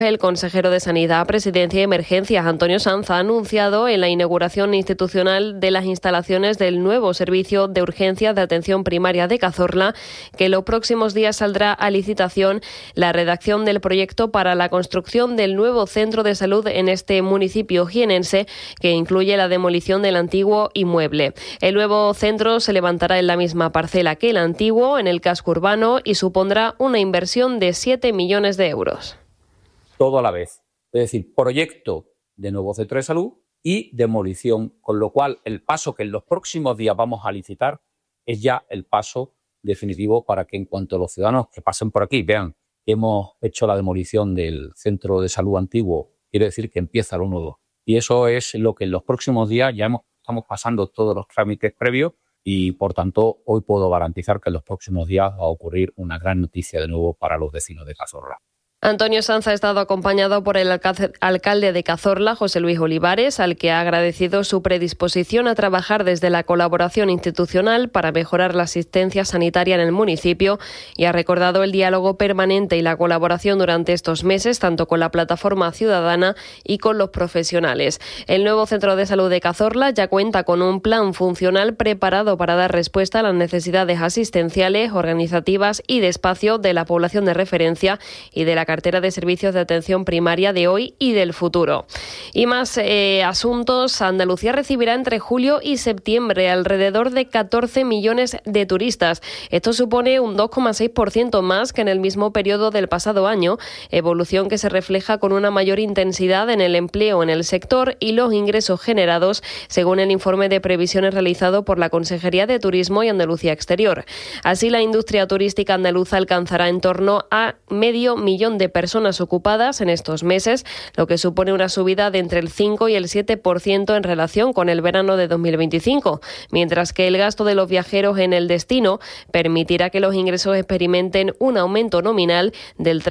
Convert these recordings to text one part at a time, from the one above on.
El consejero de Sanidad, Presidencia y Emergencias, Antonio Sanz, ha anunciado en la inauguración institucional de las instalaciones del nuevo Servicio de Urgencias de Atención Primaria de Cazorla que en los próximos días saldrá a licitación la redacción del proyecto para la construcción del nuevo centro de salud en este municipio jienense, que incluye la demolición del antiguo inmueble. El nuevo centro se levantará en la misma parcela que el antiguo, en el casco urbano, y supondrá una inversión de 7 millones de euros. Todo a la vez, es decir, proyecto de nuevo centro de salud y demolición, con lo cual el paso que en los próximos días vamos a licitar es ya el paso definitivo para que en cuanto los ciudadanos que pasen por aquí vean que hemos hecho la demolición del centro de salud antiguo, quiere decir que empieza lo nuevo. Y eso es lo que en los próximos días ya estamos pasando todos los trámites previos y, por tanto, hoy puedo garantizar que en los próximos días va a ocurrir una gran noticia de nuevo para los vecinos de Cazorla. Antonio Sanz ha estado acompañado por el alcalde de Cazorla, José Luis Olivares, al que ha agradecido su predisposición a trabajar desde la colaboración institucional para mejorar la asistencia sanitaria en el municipio, y ha recordado el diálogo permanente y la colaboración durante estos meses, tanto con la plataforma ciudadana y con los profesionales. El nuevo centro de salud de Cazorla ya cuenta con un plan funcional preparado para dar respuesta a las necesidades asistenciales, organizativas y de espacio de la población de referencia y de la cartera de servicios de atención primaria de hoy y del futuro. Y más asuntos. Andalucía recibirá entre julio y septiembre alrededor de 14 millones de turistas. Esto supone un 2,6% más que en el mismo periodo del pasado año, evolución que se refleja con una mayor intensidad en el empleo en el sector y los ingresos generados, según el informe de previsiones realizado por la Consejería de Turismo y Andalucía Exterior. Así, la industria turística andaluza alcanzará en torno a 500.000 de personas ocupadas en estos meses, lo que supone una subida de entre el 5 y el 7% en relación con el verano de 2025, mientras que el gasto de los viajeros en el destino permitirá que los ingresos experimenten un aumento nominal del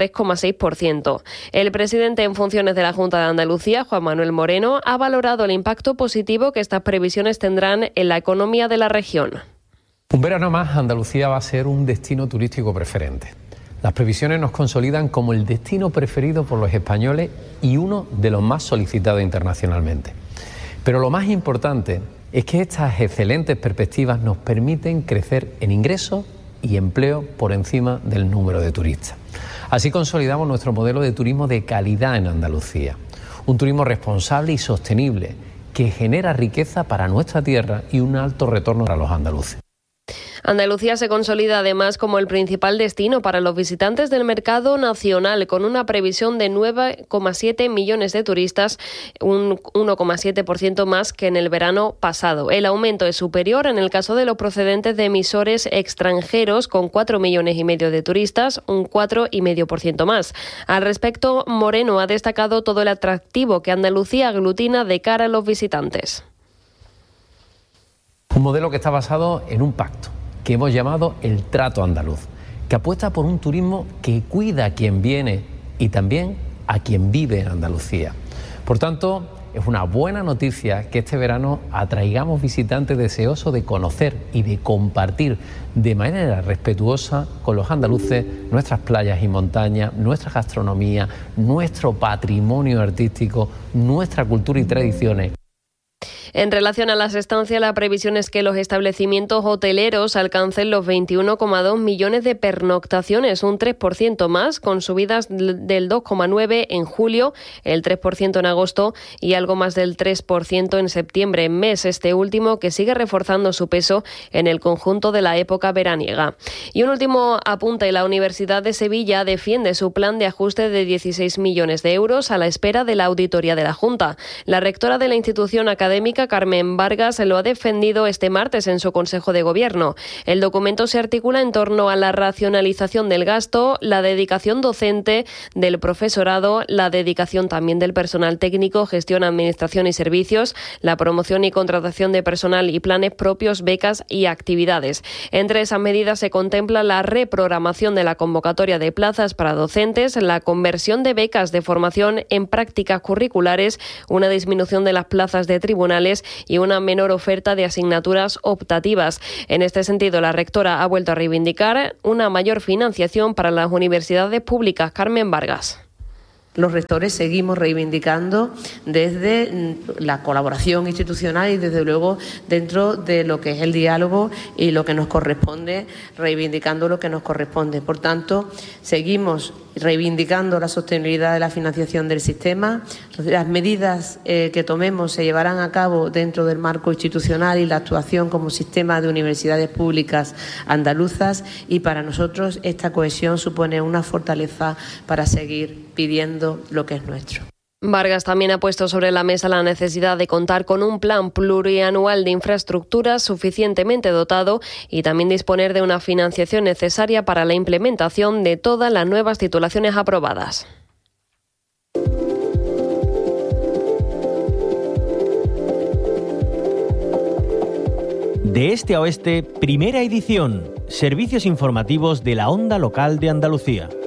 3,6%. El presidente en funciones de la Junta de Andalucía, Juan Manuel Moreno, ha valorado el impacto positivo que estas previsiones tendrán en la economía de la región. Un verano más, Andalucía va a ser un destino turístico preferente. Las previsiones nos consolidan como el destino preferido por los españoles y uno de los más solicitados internacionalmente. Pero lo más importante es que estas excelentes perspectivas nos permiten crecer en ingresos y empleo por encima del número de turistas. Así consolidamos nuestro modelo de turismo de calidad en Andalucía. Un turismo responsable y sostenible que genera riqueza para nuestra tierra y un alto retorno para los andaluces. Andalucía se consolida además como el principal destino para los visitantes del mercado nacional, con una previsión de 9,7 millones de turistas, un 1,7% más que en el verano pasado. El aumento es superior en el caso de los procedentes de emisores extranjeros, con 4,5 millones de turistas, un 4,5% más. Al respecto, Moreno ha destacado todo el atractivo que Andalucía aglutina de cara a los visitantes. Un modelo que está basado en un pacto que hemos llamado el trato andaluz, que apuesta por un turismo que cuida a quien viene y también a quien vive en Andalucía. Por tanto, es una buena noticia que este verano atraigamos visitantes deseosos de conocer y de compartir de manera respetuosa con los andaluces nuestras playas y montañas, nuestra gastronomía, nuestro patrimonio artístico, nuestra cultura y tradiciones. En relación a las estancias, la previsión es que los establecimientos hoteleros alcancen los 21,2 millones de pernoctaciones, un 3% más, con subidas del 2,9% en julio, el 3% en agosto y algo más del 3% en septiembre, mes este último que sigue reforzando su peso en el conjunto de la época veraniega. Y un último apunte: la Universidad de Sevilla defiende su plan de ajuste de 16 millones de euros a la espera de la auditoría de la Junta. La rectora de la institución académica, Carmen Vargas, lo ha defendido este martes en su Consejo de Gobierno. El documento se articula en torno a la racionalización del gasto, la dedicación docente del profesorado, la dedicación también del personal técnico, gestión, administración y servicios, la promoción y contratación de personal y planes propios, becas y actividades. Entre esas medidas se contempla la reprogramación de la convocatoria de plazas para docentes, la conversión de becas de formación en prácticas curriculares, una disminución de las plazas de tribunales y una menor oferta de asignaturas optativas. En este sentido, la rectora ha vuelto a reivindicar una mayor financiación para las universidades públicas. Carmen Vargas. Los rectores seguimos reivindicando desde la colaboración institucional y desde luego dentro de lo que es el diálogo y lo que nos corresponde, reivindicando lo que nos corresponde. Por tanto, seguimos reivindicando la sostenibilidad de la financiación del sistema. Las medidas que tomemos se llevarán a cabo dentro del marco institucional y la actuación como sistema de universidades públicas andaluzas, y para nosotros esta cohesión supone una fortaleza para seguir pidiendo lo que es nuestro. Vargas también ha puesto sobre la mesa la necesidad de contar con un plan plurianual de infraestructuras suficientemente dotado y también disponer de una financiación necesaria para la implementación de todas las nuevas titulaciones aprobadas. De este a oeste, primera edición. Servicios informativos de la Onda Local de Andalucía.